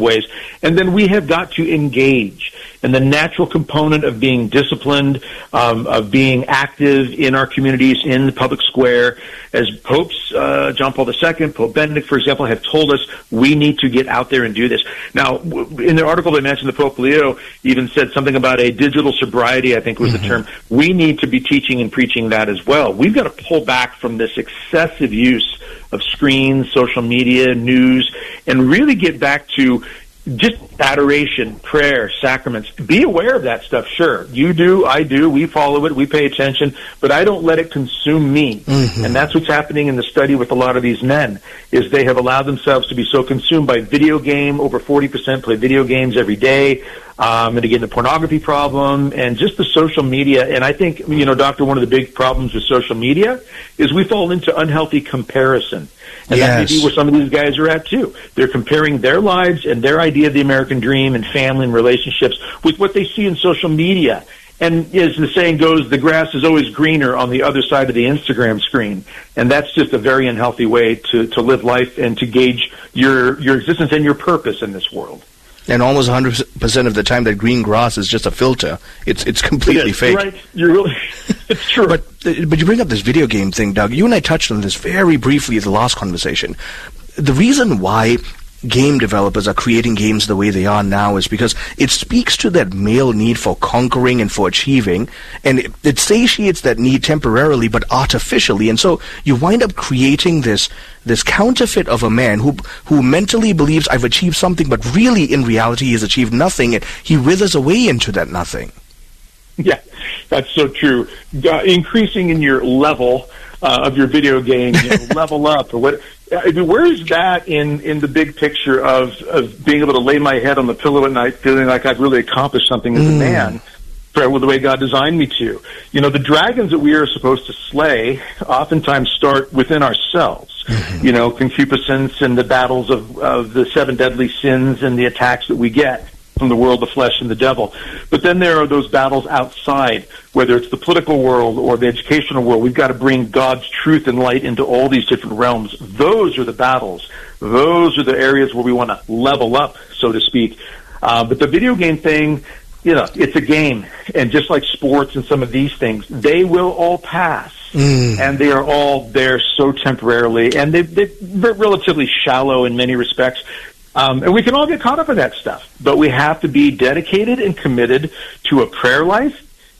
ways. And then we have got to engage in the natural component of being disciplined, of being active in our communities, in the public square. As popes, John Paul II, Pope Benedict, for example, have told us, we need to get out there and do this. Now, in the article they mentioned, the Pope Leo even said something about a digital sobriety, I think was the term. We need to be teaching and preaching that as well. We've got to pull back from this excessive use of screens, social media, news, and really get back to just adoration, prayer, sacraments. Be aware of that stuff, sure. You do, I do, we follow it, we pay attention, but I don't let it consume me. And that's what's happening in the study with a lot of these men, is they have allowed themselves to be so consumed by video game. Over 40% play video games every day. And again, the pornography problem and just the social media. And I think, Doctor, one of the big problems with social media is we fall into unhealthy comparison. And that may be where some of these guys are at, too. They're comparing their lives and their idea of the American dream and family and relationships with what they see in social media. And as the saying goes, the grass is always greener on the other side of the Instagram screen. And that's just a very unhealthy way to live life and to gauge your existence and your purpose in this world. And almost 100% of the time, that green grass is just a filter. It's completely fake. Right. You're really, it's true. But you bring up this video game thing, Doug. You and I touched on this very briefly in the last conversation. The reason why game developers are creating games the way they are now is because it speaks to that male need for conquering and for achieving, and it satiates that need temporarily but artificially. And so you wind up creating this counterfeit of a man who mentally believes I've achieved something, but really in reality he's achieved nothing, and he withers away into that nothing. Yeah, that's so true. Increasing in your level of your video game, level up or what. Where is that in the big picture of being able to lay my head on the pillow at night feeling like I've really accomplished something as a man for the way God designed me to? The dragons that we are supposed to slay oftentimes start within ourselves. Concupiscence and the battles of the 7 deadly sins and the attacks that we get from the world, the flesh, and the devil. But then there are those battles outside, whether it's the political world or the educational world. We've got to bring God's truth and light into all these different realms. Those are the battles. Those are the areas where we want to level up, so to speak. But the video game thing, it's a game. And just like sports and some of these things, they will all pass. And they are all there so temporarily. And they're relatively shallow in many respects. And we can all get caught up in that stuff, but we have to be dedicated and committed to a prayer life.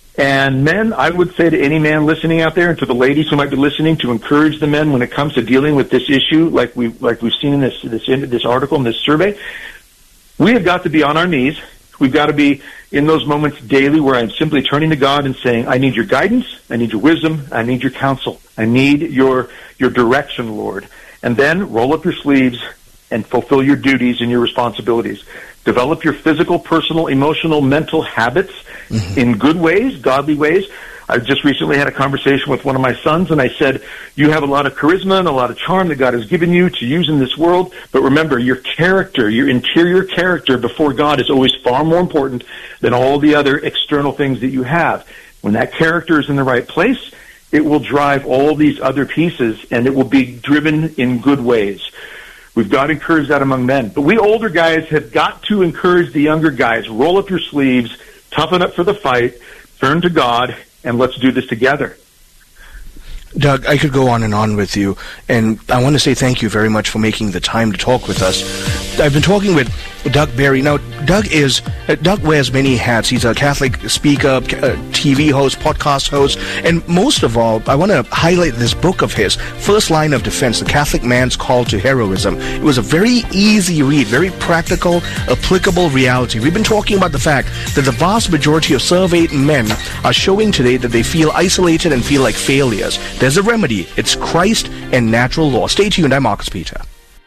And men, I would say to any man listening out there, and to the ladies who might be listening, to encourage the men when it comes to dealing with this issue, like we've seen in this article, in this survey. We have got to be on our knees. We've got to be in those moments daily where I'm simply turning to God and saying, I need your guidance, I need your wisdom, I need your counsel, I need your direction, Lord. And then roll up your sleeves and fulfill your duties and your responsibilities. Develop your physical, personal, emotional, mental habits in good ways, godly ways. I just recently had a conversation with one of my sons, and I said, you have a lot of charisma and a lot of charm that God has given you to use in this world, but remember, your character, your interior character before God is always far more important than all the other external things that you have. When that character is in the right place, it will drive all these other pieces, and it will be driven in good ways. We've got to encourage that among men. But we older guys have got to encourage the younger guys. Roll up your sleeves, toughen up for the fight, turn to God, and let's do this together. Doug, I could go on and on with you, and I want to say thank you very much for making the time to talk with us. I've been talking with Doug Barry. Now, Doug wears many hats. He's a Catholic speaker, TV host, podcast host, and most of all, I want to highlight this book of his, First Line of Defense, The Catholic Man's Call to Heroism. It was a very easy read, very practical, applicable reality. We've been talking about the fact that the vast majority of surveyed men are showing today that they feel isolated and feel like failures. There's a remedy. It's Christ and natural law. Stay tuned. I'm Marcus Peter.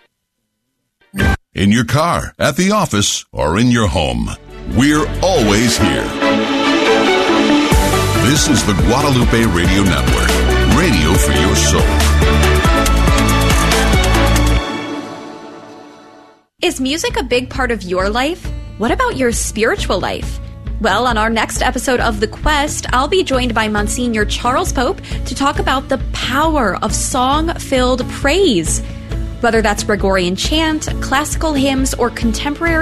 In your car, at the office, or in your home, we're always here. This is the Guadalupe Radio Network, radio for your soul. Is music a big part of your life? What about your spiritual life? Well, on our next episode of The Quest, I'll be joined by Monsignor Charles Pope to talk about the power of song-filled praise. Whether that's Gregorian chant, classical hymns, or contemporary